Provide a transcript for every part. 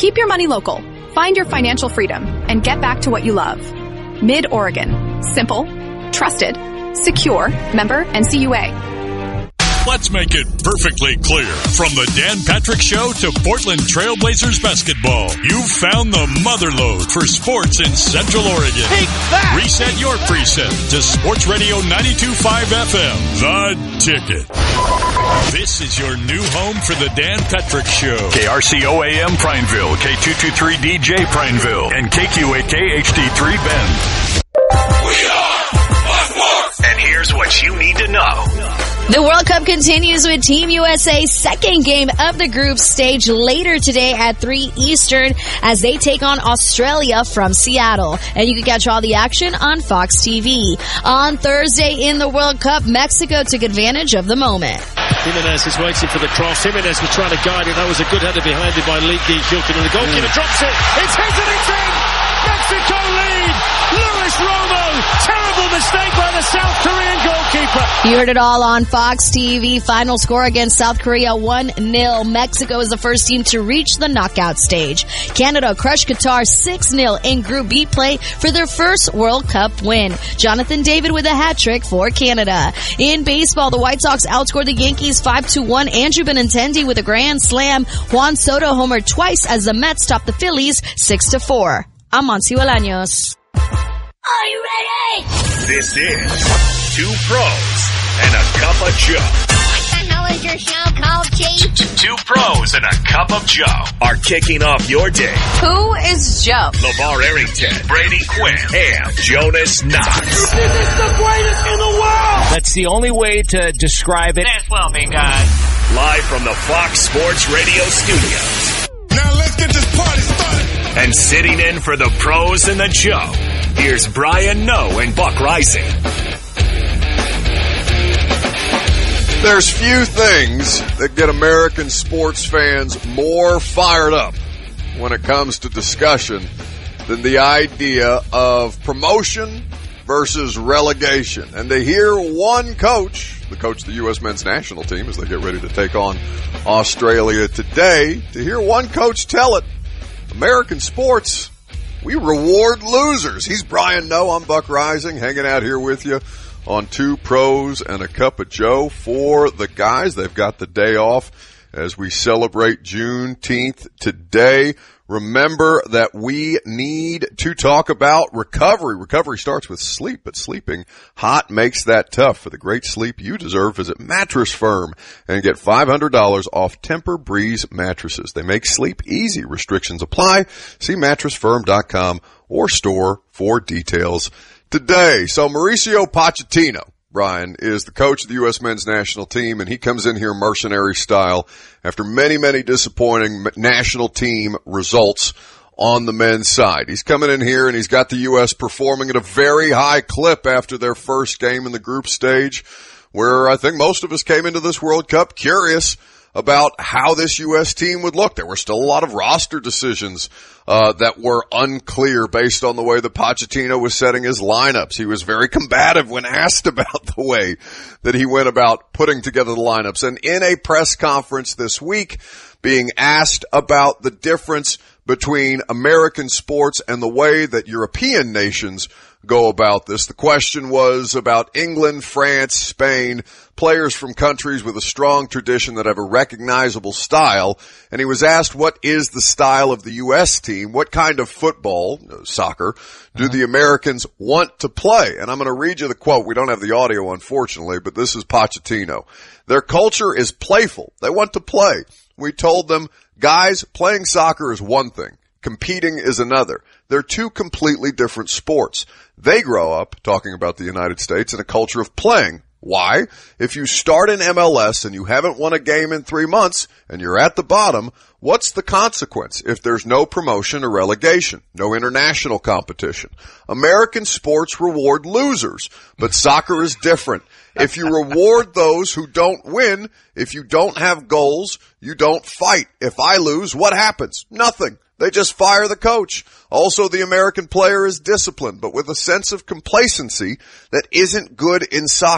Keep your money local, find your financial freedom, and get back to what you love. Mid-Oregon. Simple, trusted, secure, member NCUA. Let's make it perfectly clear. From the Dan Patrick Show to Portland Trailblazers basketball, you've found the motherlode for sports in Central Oregon. Take that! Reset your preset to Sports Radio 92.5 FM, The Ticket. This is your new home for the Dan Patrick Show. KRCO AM Prineville, K223DJ Prineville, and KQAK HD3 Bend. We are on board. And here's what you need to know. The World Cup continues with Team USA's second game of the group stage later today at 3 Eastern as they take on Australia from Seattle. And you can catch all the action on Fox TV. On Thursday in the World Cup, Mexico took advantage of the moment. Jimenez is waiting for the cross. Jimenez was trying to guide it. That was a good header behind it by Lee Gi-Hilkin. And the goalkeeper drops it. It's hit and it's in! Mexico lead! Luis Romo! Terrible mistake by the South Korean goalkeeper. You heard it all on Fox TV. Final score against South Korea 1-0. Mexico is the first team to reach the knockout stage. Canada crushed Qatar 6-0 in Group B play for their first World Cup win. Jonathan David with a hat trick for Canada. In baseball, the White Sox outscored the Yankees 5-1. Andrew Benintendi with a grand slam. Juan Soto homered twice as the Mets topped the Phillies 6-4. I'm Monty Bolaños. Are you ready? This is Two Pros and a Cup of Joe. What the hell is your show called, Chief? Two Pros and a Cup of Joe are kicking off your day. Who is Joe? LeVar Arrington, Brady Quinn, and Jonas Knox. This is the greatest in the world! That's the only way to describe it. This will be good. Live from the Fox Sports Radio studios. Now let's get this party started. And sitting in for the Pros and the Joe, here's Brian Noe and Buck Rising. There's few things that get American sports fans more fired up when it comes to discussion than the idea of promotion versus relegation. And to hear one coach, the coach of the U.S. men's national team as they get ready to take on Australia today, to hear one coach tell it, American sports, we reward losers. He's Brian Noe. I'm Buck Rising, hanging out here with you on Two Pros and a Cup of Joe. For the guys, they've got the day off as we celebrate Juneteenth today. Remember that we need to talk about recovery. Recovery starts with sleep, but sleeping hot makes that tough. For the great sleep you deserve, visit Mattress Firm and get $500 off Tempur-Breeze mattresses. They make sleep easy. Restrictions apply. See mattressfirm.com or store for details today. So Mauricio Pochettino, Brian, is the coach of the U.S. men's national team, and he comes in here mercenary style after many, many disappointing national team results on the men's side. He's coming in here, and he's got the U.S. performing at a very high clip after their first game in the group stage, where I think most of us came into this World Cup curious about how this U.S. team would look. There were still a lot of roster decisions that were unclear based on the way that Pochettino was setting his lineups. He was very combative when asked about the way that he went about putting together the lineups. And in a press conference this week, being asked about the difference between American sports and the way that European nations go about this. The question was about England, France, Spain, players from countries with a strong tradition that have a recognizable style. And he was asked, what is the style of the U.S. team? What kind of football, soccer, do the Americans want to play? And I'm going to read you the quote. We don't have the audio, unfortunately, but this is Pochettino. Their culture is playful. They want to play. We told them, guys, playing soccer is one thing. Competing is another. They're two completely different sports. They grow up, talking about the United States, in a culture of playing. Why? If you start in MLS and you haven't won a game in 3 months and you're at the bottom, what's the consequence if there's no promotion or relegation, no international competition? American sports reward losers, but soccer is different. If you reward those who don't win, if you don't have goals, you don't fight. If I lose, what happens? Nothing. They just fire the coach. Also, the American player is disciplined, but with a sense of complacency that isn't good in soccer.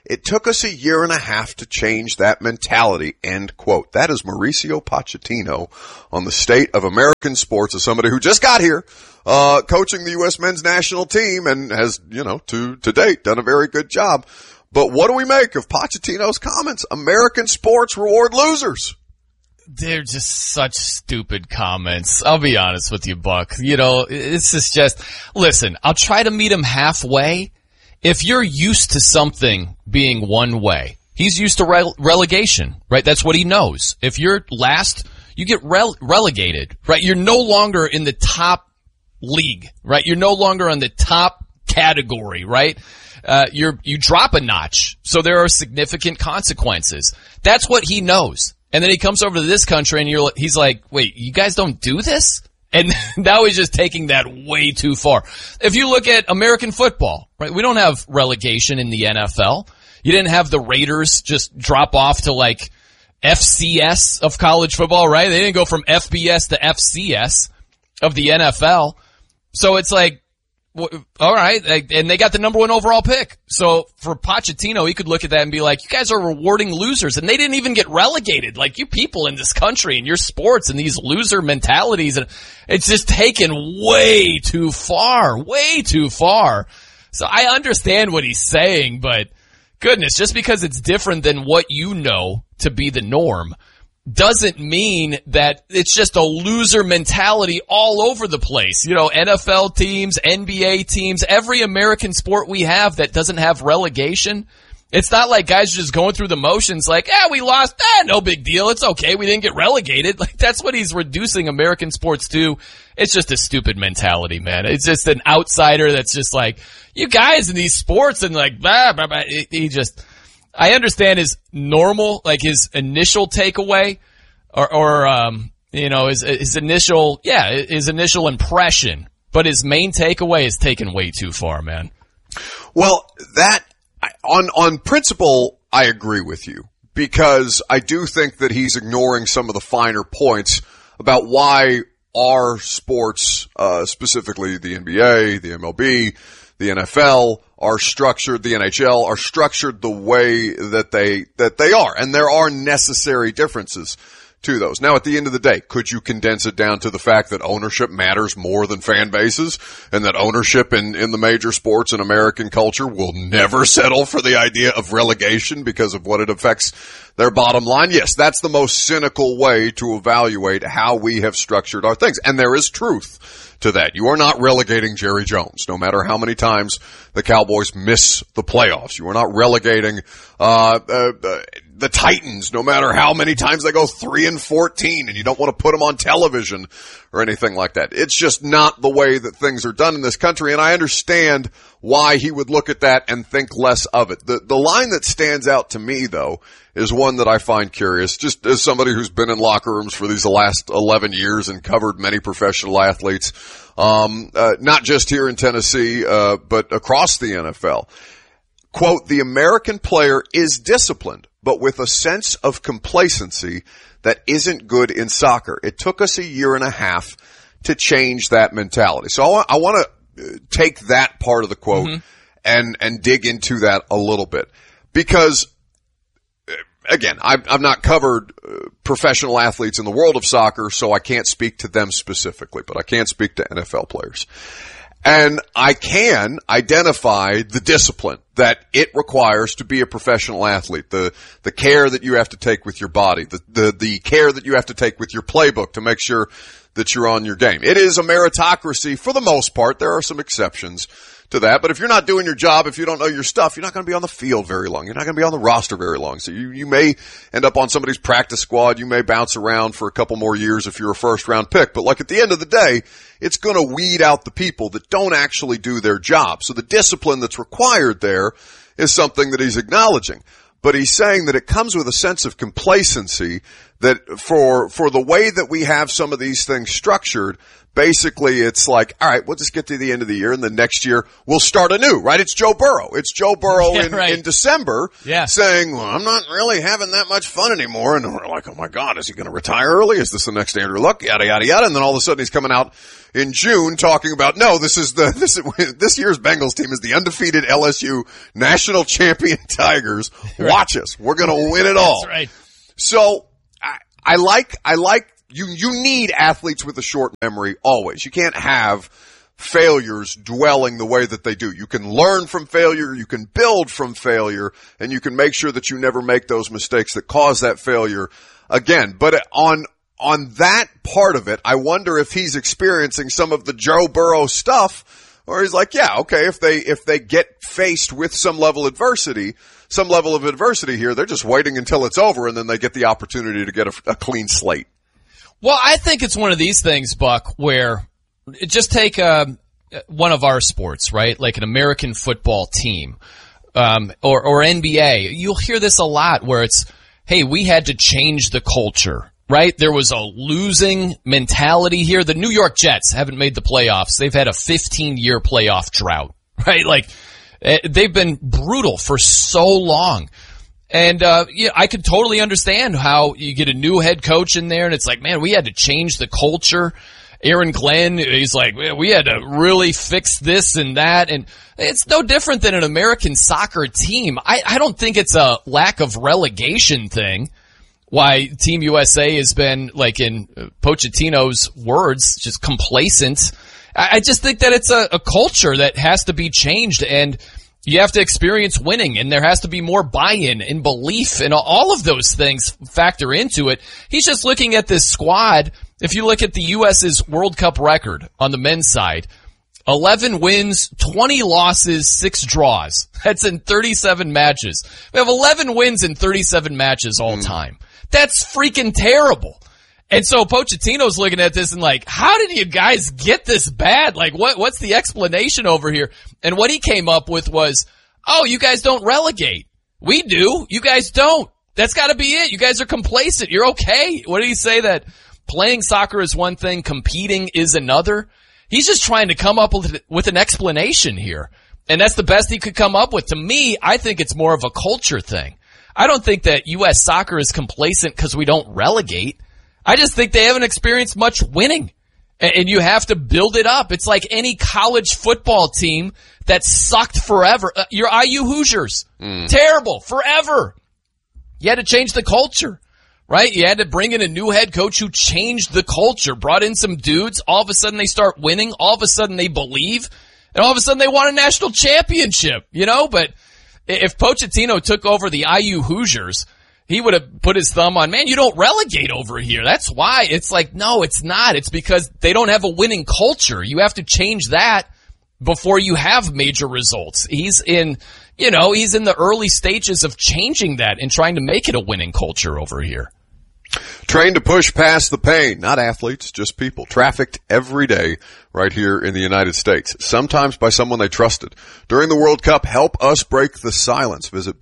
It took us a year and a half to change that mentality, end quote. That is Mauricio Pochettino on the state of American sports as somebody who just got here, coaching the U.S. men's national team and has, to date done a very good job. But what do we make of Pochettino's comments? American sports reward losers. They're just such stupid comments. I'll be honest with you, Buck. This is just, listen, I'll try to meet him halfway. If you're used to something being one way, he's used to relegation, right? That's what he knows. If you're last, you get relegated, right? You're no longer in the top league, right? You're no longer on the top category, right? You drop a notch. So there are significant consequences. That's what he knows. And then he comes over to this country and he's like, wait, you guys don't do this? And now he's just taking that way too far. If you look at American football, right, we don't have relegation in the NFL. You didn't have the Raiders just drop off to like FCS of college football, right? They didn't go from FBS to FCS of the NFL. So it's like, all right, and they got the number 1 overall pick. So for Pochettino, he could look at that and be like, you guys are rewarding losers, and they didn't even get relegated. Like, you people in this country and your sports and these loser mentalities, and it's just taken way too far. So I understand what he's saying, but goodness, just because it's different than what you know to be the norm doesn't mean that it's just a loser mentality all over the place. NFL teams, NBA teams, every American sport we have that doesn't have relegation. It's not like guys are just going through the motions like, we lost. No big deal. It's okay. We didn't get relegated. Like, that's what he's reducing American sports to. It's just a stupid mentality, man. It's just an outsider that's just like, you guys in these sports and like, blah, blah, blah. I understand his normal, like his initial takeaway or his initial impression, but his main takeaway is taken way too far, man. Well, on principle, I agree with you because I do think that he's ignoring some of the finer points about why our sports, specifically the NBA, the MLB, the NFL, are structured, the NHL are structured the way that they are. And there are necessary differences to those. Now, at the end of the day, could you condense it down to the fact that ownership matters more than fan bases and that ownership in the major sports and American culture will never settle for the idea of relegation because of what it affects their bottom line? Yes, that's the most cynical way to evaluate how we have structured our things. And there is truth to that. You are not relegating Jerry Jones, no matter how many times the Cowboys miss the playoffs. You are not relegating the Titans, no matter how many times they go 3-14, and you don't want to put them on television or anything like that. It's just not the way that things are done in this country, and I understand why he would look at that and think less of it. The line that stands out to me, though, is one that I find curious, just as somebody who's been in locker rooms for these last 11 years and covered many professional athletes, not just here in Tennessee, but across the NFL. Quote, the American player is disciplined, but with a sense of complacency that isn't good in soccer. It took us a year and a half to change that mentality. So I want to take that part of the quote and dig into that a little bit because, again, I've not covered professional athletes in the world of soccer, so I can't speak to them specifically, but I can speak to NFL players. And I can identify the discipline that it requires to be a professional athlete, the care that you have to take with your body, the care that you have to take with your playbook to make sure that you're on your game. It is a meritocracy for the most part. There are some exceptions to that, but if you're not doing your job, if you don't know your stuff, you're not going to be on the field very long. You're not going to be on the roster very long. So you may end up on somebody's practice squad. You may bounce around for a couple more years if you're a first round pick. But like at the end of the day, it's going to weed out the people that don't actually do their job. So the discipline that's required there is something that he's acknowledging. But he's saying that it comes with a sense of complacency that for the way that we have some of these things structured, basically it's like, all right, we'll just get to the end of the year and then next year we'll start anew, right? It's Joe Burrow. It's Joe Burrow in December saying, well, I'm not really having that much fun anymore. And we're like, oh my God, is he going to retire early? Is this the next Andrew Luck? Yada, yada, yada. And then all of a sudden he's coming out in June talking about, no, this year's Bengals team is the undefeated LSU national champion Tigers. Watch us. We're going to win it all. That's right. So I like you need athletes with a short memory always. You can't have failures dwelling the way that they do. You can learn from failure, you can build from failure, and you can make sure that you never make those mistakes that cause that failure again. But on that part of it, I wonder if he's experiencing some of the Joe Burrow stuff, or he's like, yeah, okay, if they get faced with some level of adversity here, they're just waiting until it's over and then they get the opportunity to get a clean slate. Well, I think it's one of these things, Buck, where just take one of our sports, right? Like an American football team, or NBA. You'll hear this a lot where it's, hey, we had to change the culture, right? There was a losing mentality here. The New York Jets haven't made the playoffs. They've had a 15-year playoff drought, right? Like, they've been brutal for so long. And, I could totally understand how you get a new head coach in there and it's like, man, we had to change the culture. Aaron Glenn, he's like, we had to really fix this and that. And it's no different than an American soccer team. I don't think it's a lack of relegation thing. Why Team USA has been, like in Pochettino's words, just complacent. I just think that it's a culture that has to be changed, and you have to experience winning, and there has to be more buy-in and belief, and all of those things factor into it. He's just looking at this squad. If you look at the U.S.'s World Cup record on the men's side, 11 wins, 20 losses, 6 draws. That's in 37 matches. We have 11 wins in 37 matches all time. That's freaking terrible. And so Pochettino's looking at this and like, how did you guys get this bad? Like, what's the explanation over here? And what he came up with was, oh, you guys don't relegate. We do. You guys don't. That's got to be it. You guys are complacent. You're okay. What did he say? That playing soccer is one thing, competing is another? He's just trying to come up with an explanation here. And that's the best he could come up with. To me, I think it's more of a culture thing. I don't think that U.S. soccer is complacent because we don't relegate. I just think they haven't experienced much winning, and you have to build it up. It's like any college football team that sucked forever. Your IU Hoosiers, terrible, forever. You had to change the culture, right? You had to bring in a new head coach who changed the culture, brought in some dudes. All of a sudden they start winning. All of a sudden they believe, and all of a sudden they won a national championship, But if Pochettino took over the IU Hoosiers, he would have put his thumb on, man, you don't relegate over here. That's why. It's like, no, it's not. It's because they don't have a winning culture. You have to change that before you have major results. He's in the early stages of changing that and trying to make it a winning culture over here. Trained to push past the pain, not athletes, just people. Trafficked every day right here in the United States, sometimes by someone they trusted. During the World Cup, help us break the silence. Visit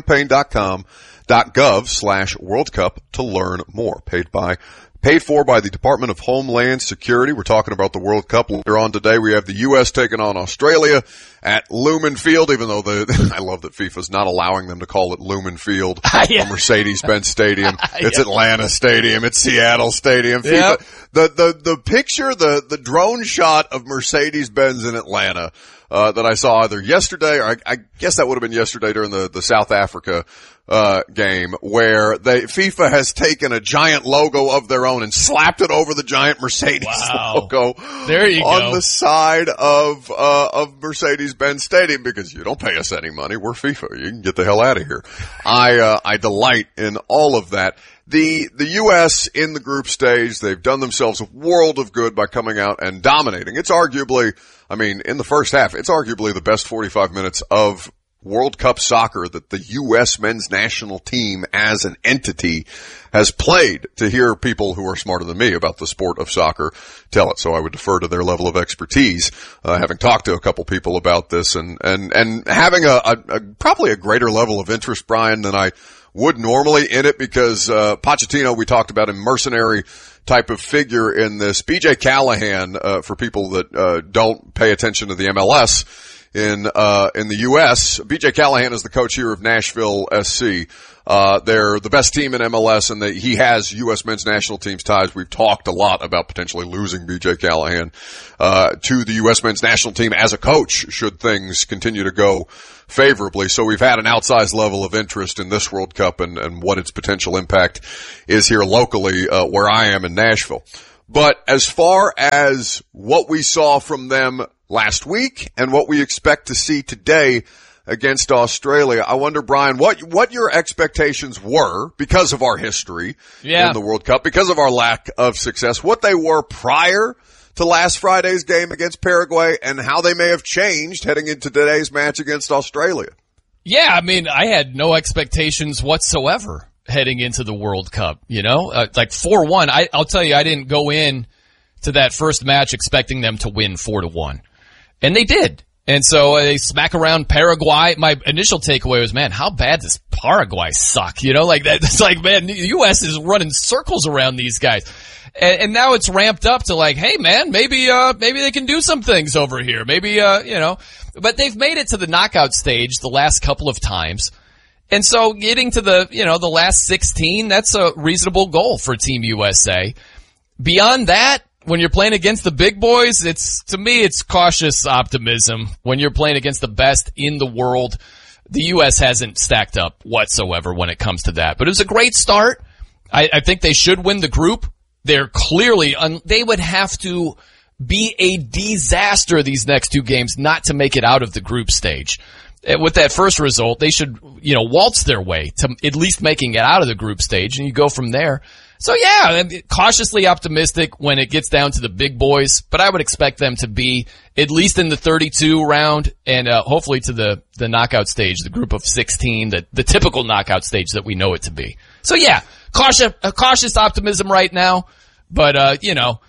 bluecampaign.com.gov/World Cup to learn more. Paid for by the Department of Homeland Security. We're talking about the World Cup later on today. We have the U.S. taking on Australia at Lumen Field, even though I love that FIFA's not allowing them to call it Lumen Field or Mercedes-Benz Stadium. It's Atlanta Stadium. It's Seattle Stadium. Yep. FIFA, the picture, the drone shot of Mercedes-Benz in Atlanta, that I saw either yesterday or I guess that would have been yesterday during the South Africa game, where FIFA has taken a giant logo of their own and slapped it over the giant Mercedes logo. There you on the side of Mercedes-Benz Stadium, because you don't pay us any money. We're FIFA. You can get the hell out of here. I delight in all of that. The U.S. in the group stage, they've done themselves a world of good by coming out and dominating. It's arguably, in the first half, it's arguably the best 45 minutes of World Cup soccer that the U.S. men's national team as an entity has played, to hear people who are smarter than me about the sport of soccer tell it. So I would defer to their level of expertise, having talked to a couple people about this and having probably a greater level of interest, Brian, than I would normally in it, because Pochettino, we talked about him, mercenary type of figure in this. BJ Callahan, for people that don't pay attention to the MLS in the U.S., BJ Callahan is the coach here of Nashville SC. They're the best team in MLS, and he has U.S. men's national team's ties. We've talked a lot about potentially losing BJ Callahan to the U.S. men's national team as a coach should things continue to go favorably. So we've had an outsized level of interest in this World Cup and what its potential impact is here locally, where I am in Nashville. But as far as what we saw from them last week and what we expect to see today against Australia, I wonder, Brian, what your expectations were because of our history in the World Cup, because of our lack of success, what they were prior to last Friday's game against Paraguay, and how they may have changed heading into today's match against Australia. Yeah, I mean, I had no expectations whatsoever heading into the World Cup, like 4-1. I'll tell you, I didn't go in to that first match expecting them to win 4-1. And they did. And so they smack around Paraguay. My initial takeaway was, man, how bad does Paraguay suck? Like that. It's like, man, the U.S. is running circles around these guys. And now it's ramped up to like, hey man, maybe they can do some things over here. Maybe, but they've made it to the knockout stage the last couple of times. And so getting to the last 16, that's a reasonable goal for Team USA. Beyond that, when you're playing against the big boys, to me, it's cautious optimism. When you're playing against the best in the world, the U.S. hasn't stacked up whatsoever when it comes to that. But it was a great start. I think they should win the group. They're clearly, they would have to be a disaster these next two games not to make it out of the group stage. With that first result, they should, waltz their way to at least making it out of the group stage, and you go from there. So yeah, I'm cautiously optimistic when it gets down to the big boys, but I would expect them to be at least in the 32 round and hopefully to the knockout stage, the group of 16, the typical knockout stage that we know it to be. So yeah, cautious optimism right now, but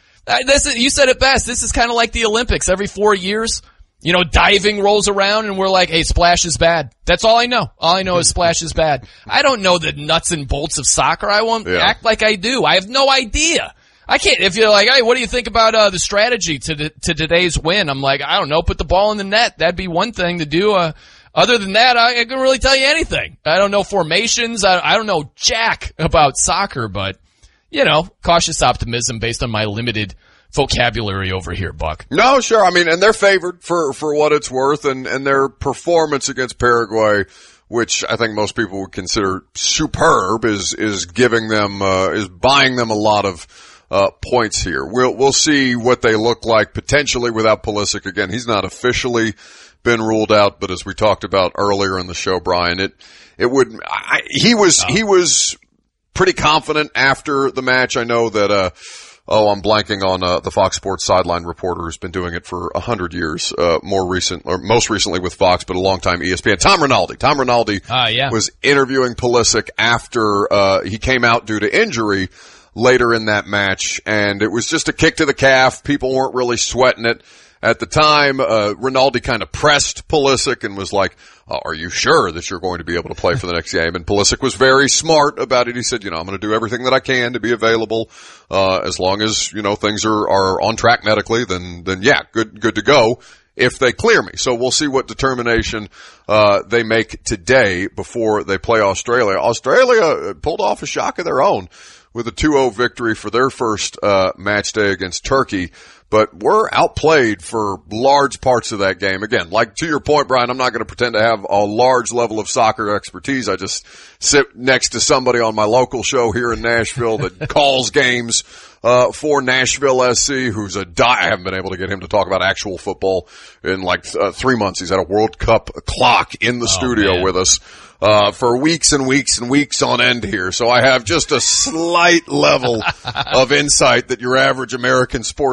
you said it best. This is kind of like the Olympics every 4 years. Diving rolls around and we're like, hey, splash is bad. That's all I know. All I know is splash is bad. I don't know the nuts and bolts of soccer. I won't act like I do. I have no idea. I can't, if you're like, hey, what do you think about the strategy to today's win? I'm like, I don't know, put the ball in the net. That'd be one thing to do. Other than that, I can't really tell you anything. I don't know formations. I don't know jack about soccer, but, cautious optimism based on my limited vocabulary over here, Buck. No, sure. I mean, and they're favored for what it's worth, and their performance against Paraguay, which I think most people would consider superb, is giving them, is buying them a lot of points here. We'll see what they look like potentially without Pulisic. Again, he's not officially been ruled out, but as we talked about earlier in the show, Brian, he was pretty confident after the match. I know that, I'm blanking on the Fox Sports sideline reporter who's been doing it for 100 years, most recently with Fox, but a long time ESPN. Tom Rinaldi. Tom Rinaldi was interviewing Pulisic after he came out due to injury later in that match, and it was just a kick to the calf. People weren't really sweating it. At the time, Rinaldi kind of pressed Pulisic and was like, are you sure that you're going to be able to play for the next game? And Pulisic was very smart about it. He said, I'm going to do everything that I can to be available, as long as, things are on track medically, then yeah, good to go if they clear me. So we'll see what determination, they make today before they play Australia. Australia pulled off a shock of their own with a 2-0 victory for their first, match day against Turkey. But we're outplayed for large parts of that game. Again, like to your point, Brian, I'm not going to pretend to have a large level of soccer expertise. I just sit next to somebody on my local show here in Nashville that calls games for Nashville SC, I haven't been able to get him to talk about actual football in like 3 months. He's had a World Cup clock in the studio with us for weeks and weeks and weeks on end here. So I have just a slight level of insight that your average American sports consumer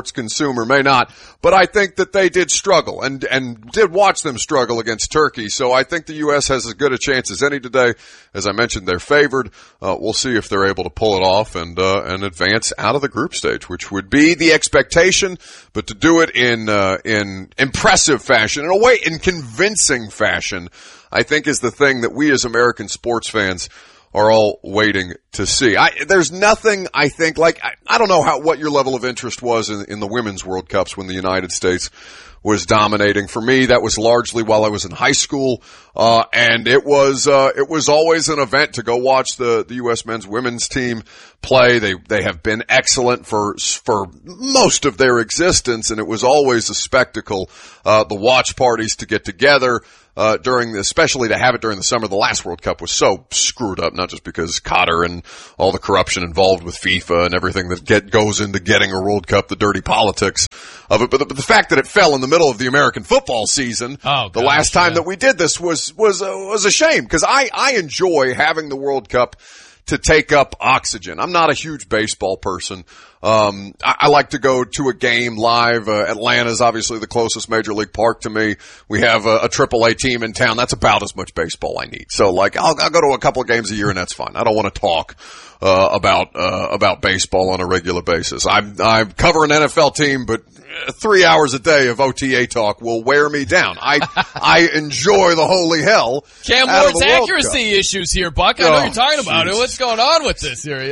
consumer may not. But I think that they did struggle and did watch them struggle against Turkey. So I think the U.S. has as good a chance as any today. As I mentioned, they're favored. We'll see if they're able to pull it off and advance out of the group stage, which would be the expectation. But to do it in impressive fashion, in a way, in convincing fashion, I think is the thing that we as American sports fans are all waiting to see. There's nothing, I think, like, I don't know what your level of interest was in the Women's World Cups when the United States was dominating. For me, that was largely while I was in high school, and it was always an event to go watch the U.S. men's women's team play. They have been excellent for most of their existence, and it was always a spectacle. The watch parties to get together, especially to have it during the summer. The last World Cup was so screwed up, not just because Qatar and all the corruption involved with FIFA and everything that goes into getting a World Cup, the dirty politics of it, but the fact that it fell in the middle of the American football season, the last time that we did this was a shame, because I enjoy having the World Cup to take up oxygen. I'm not a huge baseball person. I like to go to a game live. Atlanta's obviously the closest major league park to me. We have a AAA team in town. That's about as much baseball I need. So, like, I'll go to a couple of games a year, and that's fine. I don't want to talk about baseball on a regular basis. I cover an NFL team, but 3 hours a day of OTA talk will wear me down. I enjoy the holy hell. Cam Ward's accuracy issues here, Buck. I know you're talking about it. What's going on with this here?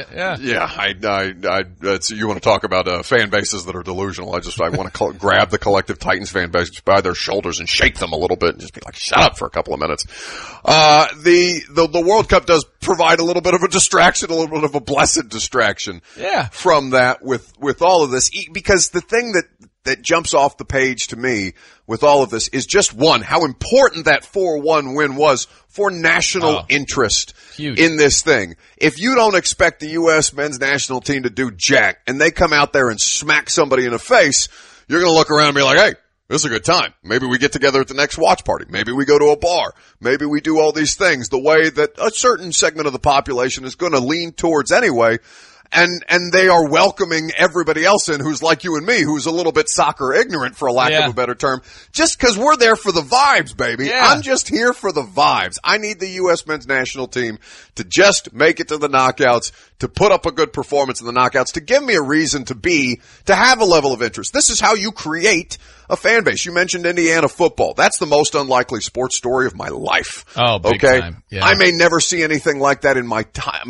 Yeah. You want to talk about fan bases that are delusional? I want to grab the collective Titans fan base by their shoulders and shake them a little bit and just be like, shut up for a couple of minutes. The World Cup does provide a little bit of a distraction, a little bit of a blessed distraction. Yeah. From that with all of this, because the thing that jumps off the page to me with all of this is just one, how important that 4-1 win was for national interest in this thing. If you don't expect the U.S. men's national team to do jack and they come out there and smack somebody in the face, you're going to look around and be like, hey, this is a good time. Maybe we get together at the next watch party. Maybe we go to a bar. Maybe we do all these things the way that a certain segment of the population is going to lean towards anyway. And they are welcoming everybody else in who's like you and me, who's a little bit soccer ignorant, for a lack of a better term, just because we're there for the vibes, baby. Yeah. I'm just here for the vibes. I need the U.S. men's national team to just make it to the knockouts, to put up a good performance in the knockouts, to give me a reason to have a level of interest. This is how you create a fan base. You mentioned Indiana football. That's the most unlikely sports story of my life. Oh, big time. Yeah. I may never see anything like that in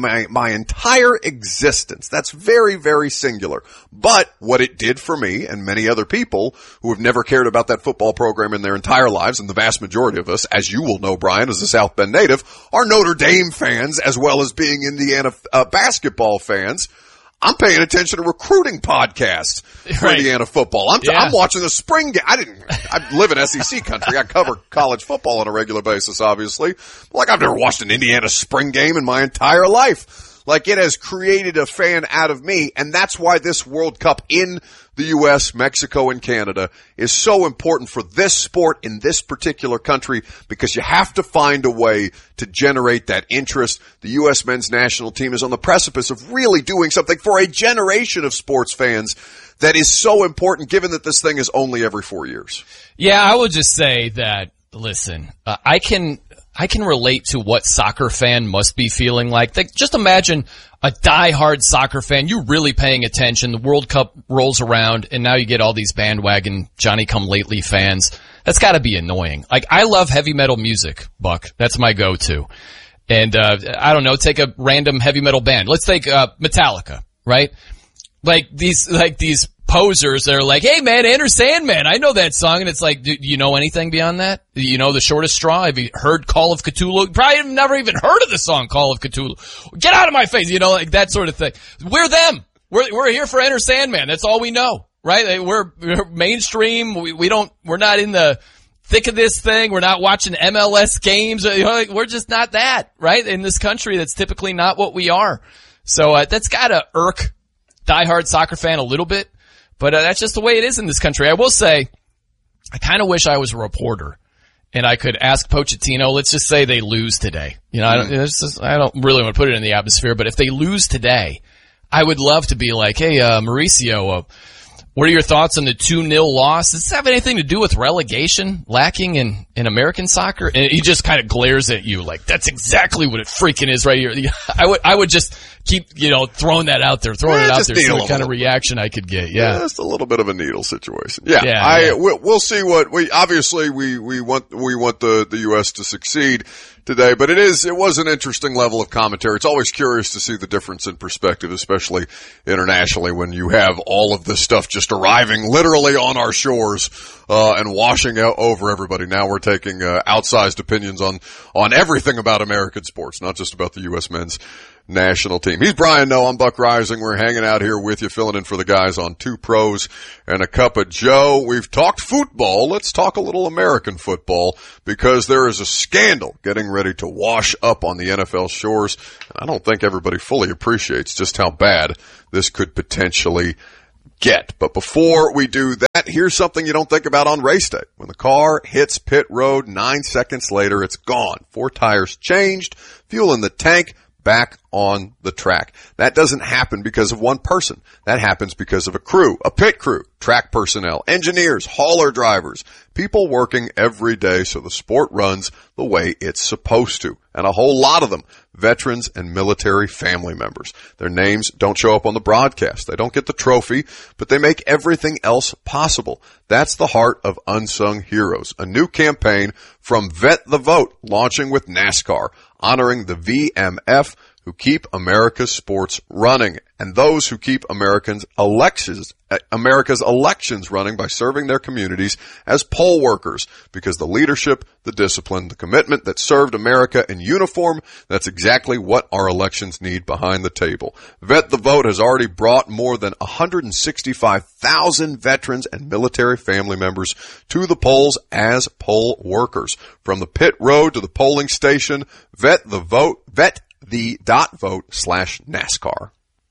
my entire existence. That's very, very singular. But what it did for me and many other people who have never cared about that football program in their entire lives, and the vast majority of us, as you will know, Brian, as a South Bend native, are Notre Dame fans as well as being Indiana basketball fans. I'm paying attention to recruiting podcasts for Indiana football. I'm watching the spring game. I live in SEC country. I cover college football on a regular basis, obviously. Like, I've never watched an Indiana spring game in my entire life. Like, it has created a fan out of me, and that's why this World Cup in the U.S., Mexico, and Canada is so important for this sport in this particular country, because you have to find a way to generate that interest. The U.S. men's national team is on the precipice of really doing something for a generation of sports fans that is so important, given that this thing is only every 4 years. Yeah, I would just say that, listen, I can relate to what soccer fan must be feeling like. Just imagine a diehard soccer fan. You're really paying attention. The World Cup rolls around, and now you get all these bandwagon Johnny-come-lately fans. That's got to be annoying. Like, I love heavy metal music, Buck. That's my go-to. And I don't know, take a random heavy metal band. Let's take Metallica, right? Like these posers that are like, hey man, Enter Sandman, I know that song. And it's like, do you know anything beyond that? You know The Shortest Straw? Have you heard Call of Cthulhu? Probably have never even heard of the song Call of Cthulhu. Get out of my face, like that sort of thing. We're them. We're here for Enter Sandman. That's all we know, right? We're mainstream. We're not in the thick of this thing. We're not watching MLS games. We're just not that, right? In this country, that's typically not what we are. So that's gotta irk diehard soccer fan a little bit. But that's just the way it is in this country. I will say, I kind of wish I was a reporter and I could ask Pochettino, let's just say they lose today. I don't really want to put it in the atmosphere, but if they lose today, I would love to be like, hey, Mauricio, What are your thoughts on the 2-0 loss? Does this have anything to do with relegation lacking in American soccer? And he just kind of glares at you like, that's exactly what it freaking is right here. I would just keep, throwing that out there, see what kind of reaction I could get. Yeah. Just a little bit of a needle situation. Yeah. We'll see what we want the U.S. to succeed today, but it was an interesting level of commentary. It's always curious to see the difference in perspective, especially internationally, when you have all of this stuff just arriving literally on our shores, and washing out over everybody. Now we're taking, outsized opinions on everything about American sports, not just about the U.S. men's national team. He's Brian Noe. I'm Buck Rising. We're hanging out here with you, filling in for the guys on Two Pros and a Cup of Joe. We've talked football. Let's talk a little American football, because there is a scandal getting ready to wash up on the NFL shores. I don't think everybody fully appreciates just how bad this could potentially get. But before we do that, here's something you don't think about on race day. When the car hits pit road, 9 seconds later, it's gone. 4 tires changed, fuel in the tank, back on the track. That doesn't happen because of one person. That happens because of a crew, a pit crew, track personnel, engineers, hauler drivers, people working every day so the sport runs the way it's supposed to. And a whole lot of them, veterans and military family members. Their names don't show up on the broadcast. They don't get the trophy, but they make everything else possible. That's the heart of Unsung Heroes, a new campaign from Vet the Vote, launching with NASCAR, honoring the VMF who keep America's sports running, and those who keep America's elections running by serving their communities as poll workers, because the leadership, the discipline, the commitment that served America in uniform, that's exactly what our elections need behind the table. Vet the Vote has already brought more than 165,000 veterans and military family members to the polls as poll workers. From the pit road to the polling station, Vet the Vote, vet.vote/NASCAR.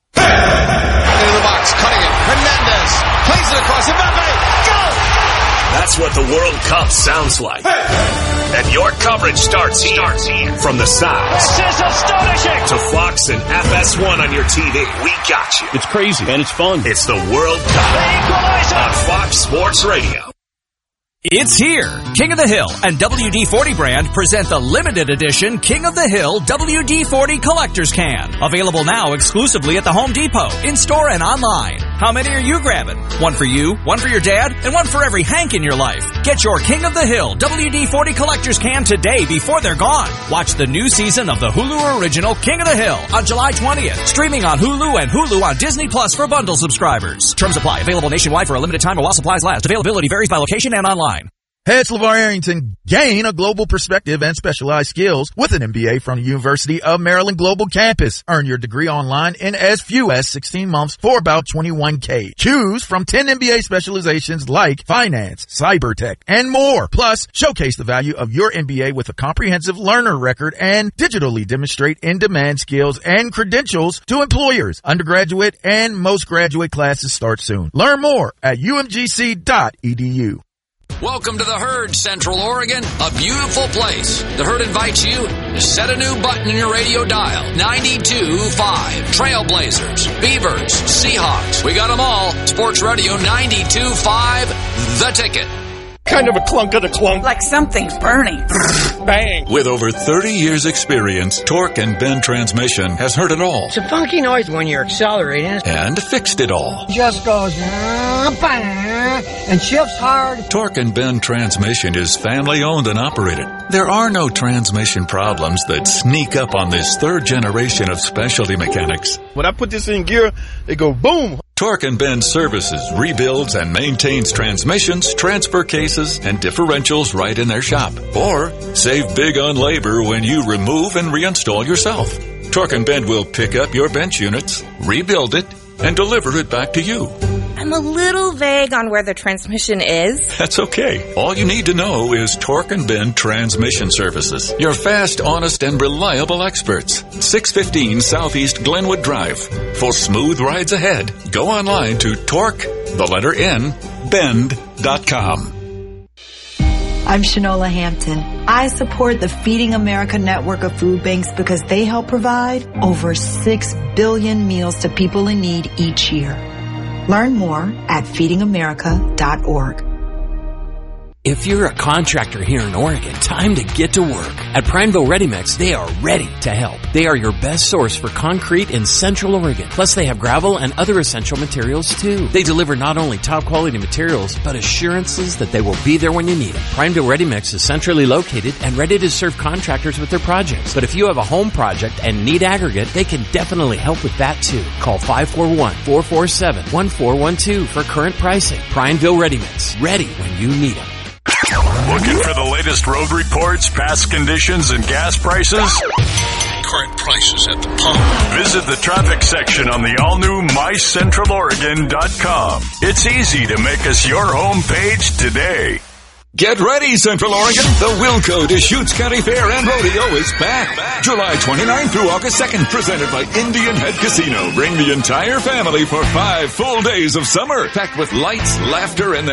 Into the box, cutting it. Hernandez plays it across. Mbappe, go! That's what the World Cup sounds like. And your coverage starts here. From the sides. This is astonishing! To Fox and FS1 on your TV. We got you. It's crazy, and it's fun. It's the World Cup on Fox Sports Radio. It's here. King of the Hill and WD-40 brand present the limited edition King of the Hill WD-40 Collector's Can. Available now exclusively at the Home Depot, in-store and online. How many are you grabbing? One for you, one for your dad, and one for every Hank in your life. Get your King of the Hill WD-40 Collector's Can today before they're gone. Watch the new season of the Hulu original King of the Hill on July 20th. Streaming on Hulu and Hulu on Disney Plus for bundle subscribers. Terms apply. Available nationwide for a limited time or while supplies last. Availability varies by location and online. Hey, it's LeVar Arrington. Gain a global perspective and specialized skills with an MBA from the University of Maryland Global Campus. Earn your degree online in as few as 16 months for about $21K. Choose from 10 MBA specializations like finance, cyber tech, and more. Plus, showcase the value of your MBA with a comprehensive learner record and digitally demonstrate in-demand skills and credentials to employers. Undergraduate and most graduate classes start soon. Learn more at umgc.edu. Welcome to the Herd, Central Oregon, a beautiful place. The Herd invites you to set a new button in your radio dial. 92.5. Trailblazers, Beavers, Seahawks. We got them all. Sports Radio 92.5. The Ticket. Kind of a clunk of the clunk. Like something's burning. Bang. With over 30 years experience, Torque and Bend Transmission has heard it all. It's a funky noise when you're accelerating. And fixed it all. Just goes and shifts hard. Torque and Bend Transmission is family owned and operated. There are no transmission problems that sneak up on this third generation of specialty mechanics. When I put this in gear, it go boom. Torque and Bend services, rebuilds, and maintains transmissions, transfer cases, and differentials right in their shop. Or save big on labor when you remove and reinstall yourself. Torque and Bend will pick up your bench units, rebuild it, and deliver it back to you. I'm a little vague on where the transmission is. That's okay. All you need to know is Torque and Bend Transmission Services. Your fast, honest, and reliable experts. 615 Southeast Glenwood Drive. For smooth rides ahead, go online to bend.com. I'm Shanola Hampton. I support the Feeding America network of food banks because they help provide over 6 billion meals to people in need each year. Learn more at feedingamerica.org. If you're a contractor here in Oregon, time to get to work. At Prineville Ready Mix, they are ready to help. They are your best source for concrete in Central Oregon. Plus, they have gravel and other essential materials, too. They deliver not only top-quality materials, but assurances that they will be there when you need them. Prineville Ready Mix is centrally located and ready to serve contractors with their projects. But if you have a home project and need aggregate, they can definitely help with that, too. Call 541-447-1412 for current pricing. Prineville Ready Mix. Ready when you need them. Looking for the latest road reports, past conditions, and gas prices? Current prices at the pump. Visit the traffic section on the all-new mycentraloregon.com. It's easy to make us your homepage today. Get ready, Central Oregon. The Wilco Deschutes County Fair and Rodeo is back. July 29th through August 2nd, presented by Indian Head Casino. Bring the entire family for 5 full days of summer, packed with lights, laughter, and the